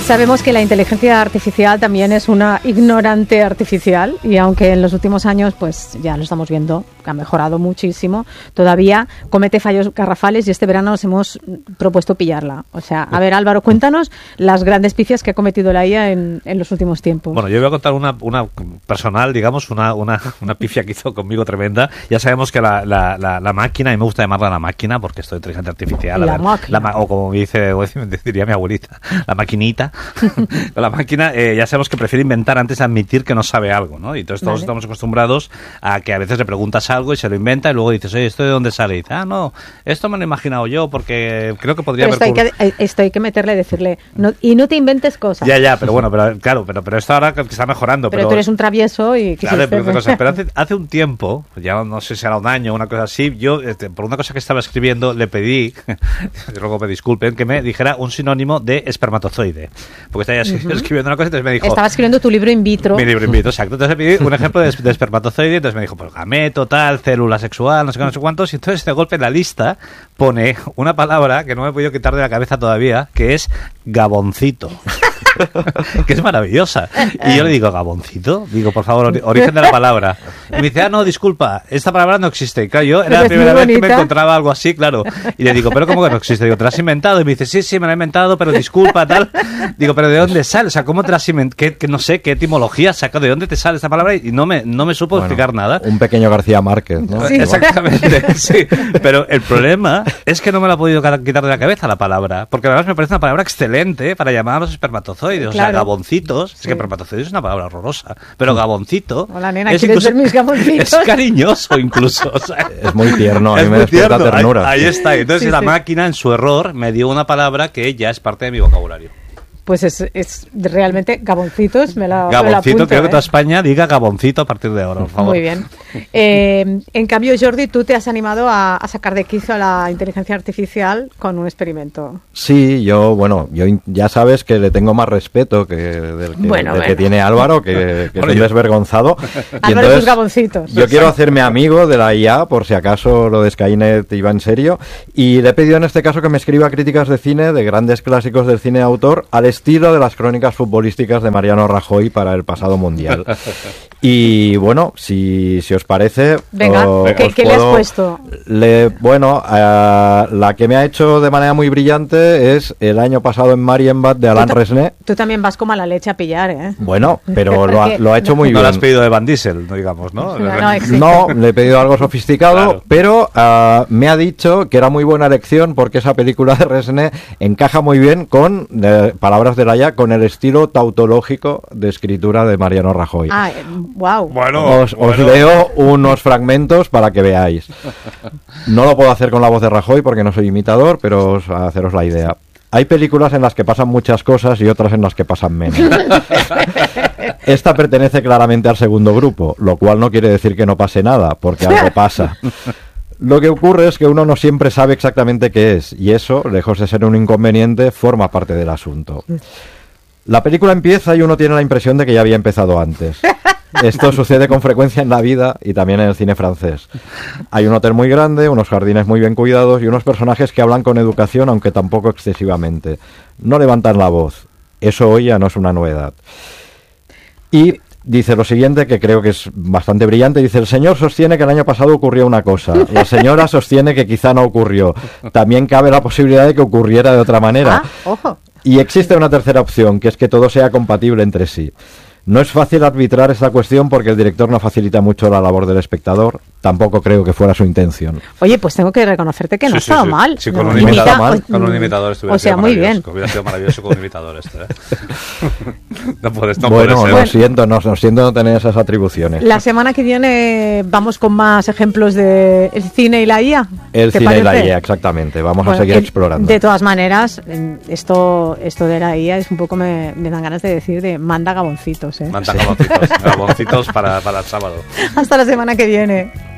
Sabemos que la inteligencia artificial también es una ignorante artificial y aunque en los últimos años pues ya lo estamos viendo, que ha mejorado muchísimo, todavía comete fallos garrafales y este verano nos hemos propuesto pillarla. O sea, a ver Álvaro, cuéntanos las grandes pifias que ha cometido la IA en los últimos tiempos. Bueno, yo voy a contar una personal, digamos, una pifia que hizo conmigo tremenda. Ya sabemos que la máquina, y me gusta llamarla la máquina porque esto de inteligencia artificial, o como diría mi abuelita, la maquinita. La máquina, ya sabemos que prefiere inventar antes de admitir que no sabe algo, ¿no? Y entonces todos estamos acostumbrados a que a veces le preguntas algo y se lo inventa y luego dices, oye, ¿esto de dónde sale? Y dice, no, esto me lo he imaginado yo porque creo que podría haber... Esto hay que meterle, decirle, y no te inventes cosas. Ya, pero bueno, pero esto ahora que está mejorando. Pero tú eres un travieso y... Claro, pero hace un tiempo, ya no sé si era un año o una cosa así, yo, por una cosa que estaba escribiendo, le pedí, luego me disculpen, que me dijera un sinónimo de espermatozoide. Porque estaba escribiendo una cosa, entonces me dijo... Estaba escribiendo tu libro in vitro. Mi libro in vitro, exacto. Entonces le pedí un ejemplo de espermatozoide, entonces me dijo, pues gameto, tal, célula sexual, no sé qué, no sé cuántos, y entonces de golpe en la lista pone una palabra que no me he podido quitar de la cabeza todavía, que es gaboncito. Que es maravillosa. Y yo le digo, ¿gaboncito? Digo, por favor, origen de la palabra. Y me dice, no, disculpa, esta palabra no existe. Y claro, yo era la primera vez que me encontraba algo así, claro. Y le digo, ¿pero cómo que no existe? Digo, ¿te la has inventado? Y me dice, sí, me la he inventado, pero disculpa, tal. Digo, ¿pero de dónde sale? O sea, ¿cómo te la has inventado? Que no sé, ¿qué etimología saca? ¿De dónde te sale esta palabra? Y no me supo explicar nada. Un pequeño García Márquez, ¿no? Sí. Exactamente, sí. Pero el problema es que no me la he podido quitar de la cabeza la palabra. Porque además me parece una palabra excelente para llamar a los espermatozoides. Claro. O sea, gaboncitos. Sí. Es que espermatozoides es una palabra horrorosa. Pero gaboncito... Hola, nena, ¿quieres ver mis gaboncitos? Es cariñoso incluso. O sea, es muy tierno, a mí me despierta ternura. Ahí está. Entonces la máquina, en su error, me dio una palabra que ya es parte de mi vocabulario. Pues es realmente gaboncitos, Gaboncito, creo que toda España diga gaboncito a partir de ahora, por favor. Muy bien. En cambio, Jordi, tú te has animado a sacar de quicio a la inteligencia artificial con un experimento. Sí, yo ya sabes que le tengo más respeto del que tiene Álvaro, que es un desvergonzado. Álvaro y sus gaboncitos. Yo quiero hacerme amigo de la IA, por si acaso lo de Skynet iba en serio, y le he pedido en este caso que me escriba críticas de cine, de grandes clásicos del cine de autor, al estilo de las crónicas futbolísticas de Mariano Rajoy para el pasado Mundial. Y bueno, si os parece... Venga, ¿qué le has puesto? La que me ha hecho de manera muy brillante es El año pasado en Marienbad de Alain Resnais. Tú también vas como a la leche a pillar, ¿eh? Bueno, pero lo ha hecho muy bien. No le has pedido de Van Diesel, digamos, ¿no? No, le he pedido algo sofisticado, claro. Pero me ha dicho que era muy buena elección porque esa película de Resnais encaja muy bien con palabras de la IA, con el estilo tautológico de escritura de Mariano Rajoy. Wow. Os leo unos fragmentos para que veáis. No lo puedo hacer con la voz de Rajoy porque no soy imitador, pero haceros la idea. Hay películas en las que pasan muchas cosas y otras en las que pasan menos. Esta pertenece claramente al segundo grupo, lo cual no quiere decir que no pase nada, porque algo pasa. Lo que ocurre es que uno no siempre sabe exactamente qué es, y eso, lejos de ser un inconveniente, forma parte del asunto. La película empieza y uno tiene la impresión de que ya había empezado antes. Esto sucede con frecuencia en la vida y también en el cine francés. Hay un hotel muy grande, unos jardines muy bien cuidados y unos personajes que hablan con educación, aunque tampoco excesivamente. No levantan la voz. Eso hoy ya no es una novedad. Y dice lo siguiente, que creo que es bastante brillante. Dice, el señor sostiene que el año pasado ocurrió una cosa. La señora sostiene que quizá no ocurrió. También cabe la posibilidad de que ocurriera de otra manera. Ojo. Y existe una tercera opción, que es que todo sea compatible entre sí. No es fácil arbitrar esta cuestión porque el director no facilita mucho la labor del espectador. Tampoco creo que fuera su intención. Oye, pues tengo que reconocerte que no ha estado mal. Sí, con un imitador estuviera sido muy bien. Hubiera sido maravilloso con un imitador esto, ¿eh? No puede ser. Lo siento no tener esas atribuciones. La semana que viene vamos con más ejemplos de el cine y la IA. El cine y la IA, exactamente. Vamos a seguir explorando. De todas maneras, esto de la IA es un poco, me dan ganas de decir, de manda gaboncitos. Manda gaboncitos para el sábado. Hasta la semana que viene.